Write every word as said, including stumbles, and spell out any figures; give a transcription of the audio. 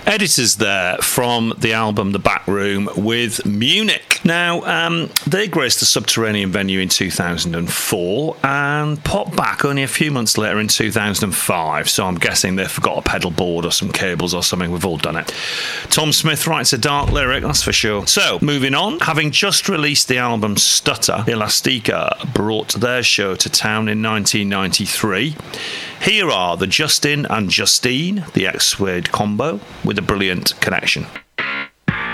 Editors there from the album The Back Room with Munich. Now, um, they graced the Subterranean venue in two thousand four and popped back only a few months later in two thousand five, so I'm guessing they forgot a pedal board or some cables or something. We've all done it. Tom Smith writes a dark lyric, that's for sure. So, moving on, having just released the album Stutter, Elastica brought their show to town in nineteen ninety-three. Here are the Justin and Justine, the ex-Suede combo, with a brilliant connection.